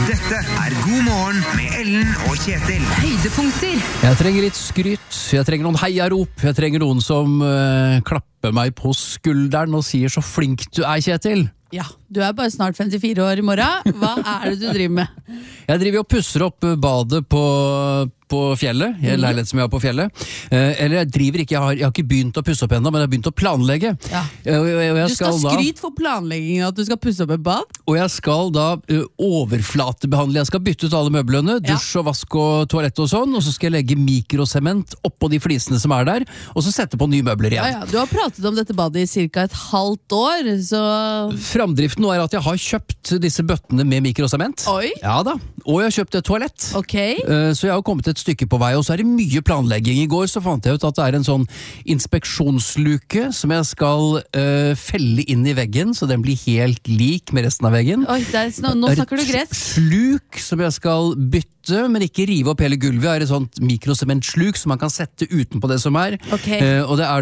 Dette God morgen med Ellen og Kjetil. Høydepunkter. Jeg trenger litt skryt, jeg trenger noen heiarop, jeg trenger noen som klapper meg på skulderen og sier så flink du Kjetil. Ja, du bare snart 54 år I morgen. Hva det du driver med? Jeg driver og pusser opp badet på fjellet, I en leilighet som jeg har på fjellet. Eller jeg driver ikke, jeg har ikke begynt å pusse opp enda, men jeg har begynt å planlegge. Ja. Du skal skryt for planleggingen at du skal pusse opp et bad? Og jeg skal da overflatebehandle, jeg skal bytte ut alle møblene, dusj og vask og toalett og sånn, og så skal jeg legge mikrosement oppå de flisene som der, og så sette på nye møbler igjen. Ja, du har pratet om dette badet I cirka et halvt år, så... Framdriften nå at jeg har kjøpt disse bøttene med mikrosement. Oi! Ja da, og jeg har kjøpt et toalett. Ok. Så jeg har kommet et stykke på vei, og så det mye planlegging. I går så fant jeg ut at det en sånn inspeksjonsluke som jeg skal felle inn I veggen, så den blir helt lik med resten av veggen. Oi, nå snakker du gresk. Sluk som jeg skal bytte, men ikke rive opp hele gulvet. Det et sånt mikrosementsluk som man kan sette utenpå det som Okay. Og det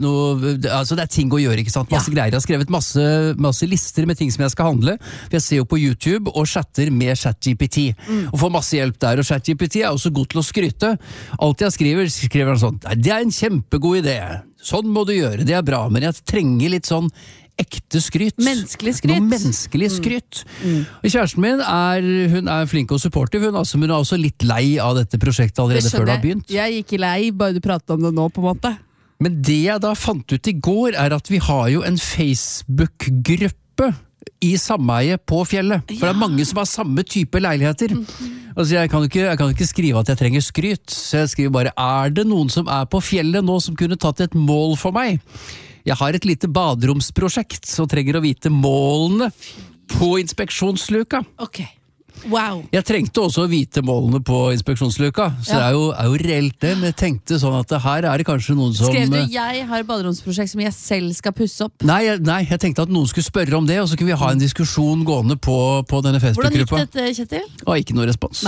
altså det ting å gjøre, ikke sant? Masse greier. Jeg har skrevet masse lister med ting som jeg skal handle. Jeg ser jo på YouTube og chatter med ChatGPT. Og får masse hjelp der, og ChatGPT også god til å skryte. Alt jeg skriver han sånn, det en kjempegod idé. Sånn må du gjøre, det bra, men jeg trenger litt sånn ekte skryt. Menneskelig skryt. Noe menneskelig skryt. Kjæresten min hun flink og supportive, men hun også litt lei av dette prosjektet allerede før det har begynt. Jeg gikk I lei, bare du pratet om det nå på en måte. Men det jeg da fant ut I går at vi har jo en Facebook-gruppe I sameie på fjellet. For det mange som har samme type leiligheter. Altså jeg kan ikke skrive at jeg trenger skryt, så jeg skriver bare, det noen som på fjellet nå som kunne tatt et mål for meg? Jeg har et lite baderomsprosjekt, så trenger å vite målene på inspeksjonsluka. Ok, wow. Jeg trengte også å vite målene på inspeksjonsluka, så det jo reelt det, men jeg tenkte sånn at her det kanskje noen som... Skrev du, jeg har et baderomsprosjekt som jeg selv skal pusse opp? Nei, jeg tenkte at noen skulle spørre om det, og så kunne vi ha en diskusjon gående på denne Facebook-gruppa. Hvordan gikk dette, Kjetil? Og ikke noe respons.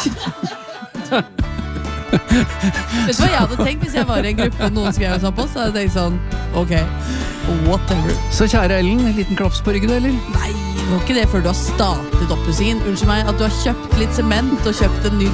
Nei. Vet du hva jeg hadde tenkt hvis jeg var I en gruppe og noen skrev sånn på, så hadde jeg tenkt sånn, ok, whatever. Så kjære Ellen, en liten klaps på ryggen, eller? Nei, det var ikke det før du har startet oppussingen. Unnskyld meg, at du har kjøpt litt sement og kjøpt en ny